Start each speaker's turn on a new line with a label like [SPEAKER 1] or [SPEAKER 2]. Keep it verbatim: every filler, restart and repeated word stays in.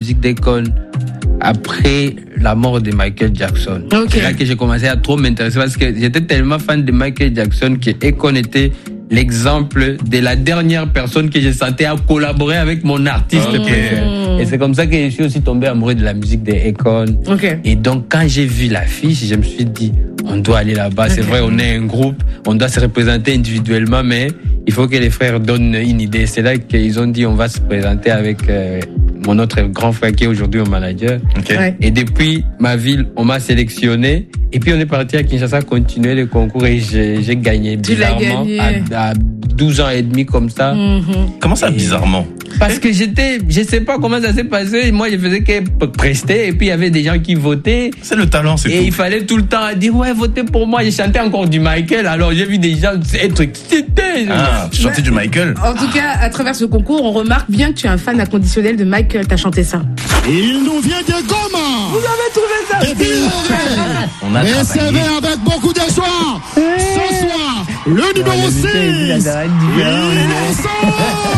[SPEAKER 1] musique d'Akon après la mort de Michael Jackson. Okay. C'est là que j'ai commencé à trop m'intéresser parce que j'étais tellement fan de Michael Jackson que Akon était l'exemple de la dernière personne que je sentais à collaborer avec mon artiste okay. préféré. Et c'est comme ça que je suis aussi tombé amoureux de la musique de Akon. Okay. Et donc, quand j'ai vu l'affiche, je me suis dit, on doit aller là-bas. Okay. C'est vrai, on est un groupe, on doit se représenter individuellement, mais il faut que les frères donnent une idée. C'est là qu'ils ont dit, on va se présenter avec euh, mon autre grand frère qui est aujourd'hui mon manager. Okay. Ouais. Et depuis ma ville, on m'a sélectionné. Et puis, on est parti à Kinshasa continuer le concours et j'ai, j'ai gagné
[SPEAKER 2] tu
[SPEAKER 1] bizarrement
[SPEAKER 2] gagné.
[SPEAKER 1] À, à douze ans et demi comme ça.
[SPEAKER 3] Mm-hmm. Comment ça, et bizarrement?
[SPEAKER 1] Parce que j'étais, je sais pas comment ça s'est passé. Moi, je faisais que prester et puis il y avait des gens qui votaient.
[SPEAKER 3] C'est le talent, c'est
[SPEAKER 1] et tout. Et il fallait tout le temps dire, ouais, votez pour moi. Je chantais encore du Michael. Alors, j'ai vu des gens être excités.
[SPEAKER 3] Ah, tu chantais du Michael.
[SPEAKER 2] En tout cas, à travers ce concours, on remarque bien que tu es un fan inconditionnel de Michael. T'as chanté ça.
[SPEAKER 4] Il nous vient de Goma.
[SPEAKER 2] Vous avez trouvé ça?
[SPEAKER 4] Et puis, on a et c'est avec beaucoup de joie. Ce soir, le numéro six. Innocent.